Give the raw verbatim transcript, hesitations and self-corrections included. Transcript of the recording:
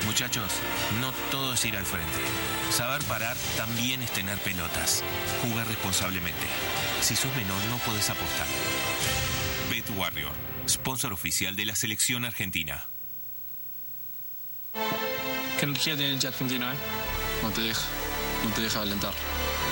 Muchachos, no todo es ir al frente. Saber parar también es tener pelotas. Jugar responsablemente. Si sos menor, no podés apostar. Bet Warrior, sponsor oficial de la selección argentina. ¿Qué energía tiene el Jet veintiocho? No te deja, no te deja adelantar.